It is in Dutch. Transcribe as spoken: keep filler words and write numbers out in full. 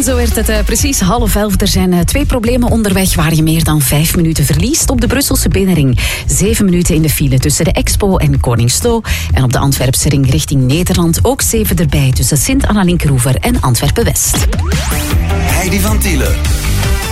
En zo werd het uh, precies half elf. Er zijn uh, twee problemen onderweg waar je meer dan vijf minuten verliest. Op de Brusselse binnenring zeven minuten in de file tussen de Expo en Koningslo. En op de Antwerpse ring richting Nederland ook zeven erbij tussen Sint-Anna-Linkeroever en Antwerpen-West. Heidi van Tielen.